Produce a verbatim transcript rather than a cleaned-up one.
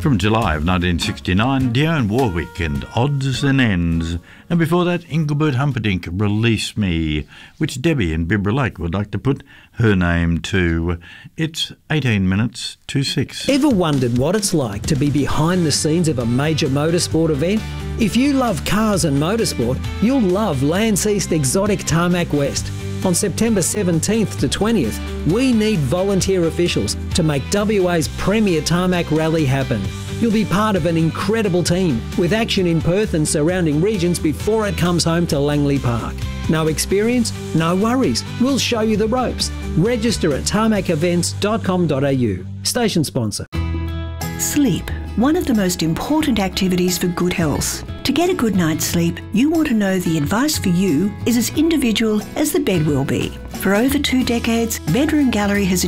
From July of nineteen sixty-nine, Dionne Warwick and Odds and Ends. And before that, Engelbert Humperdinck, Release Me, which Debbie in Bibra Lake would like to put her name to. It's eighteen minutes to six. Ever wondered what it's like to be behind the scenes of a major motorsport event? If you love cars and motorsport, you'll love Lands East Exotic Tarmac West. On September seventeenth to twentieth, we need volunteer officials to make W A's premier tarmac rally happen. You'll be part of an incredible team with action in Perth and surrounding regions before it comes home to Langley Park. No experience? No worries. We'll show you the ropes. Register at tarmac events dot com dot a u. Station sponsor. Sleep, one of the most important activities for good health. To get a good night's sleep, you want to know the advice for you is as individual as the bed will be. For over two decades, Bedroom Gallery has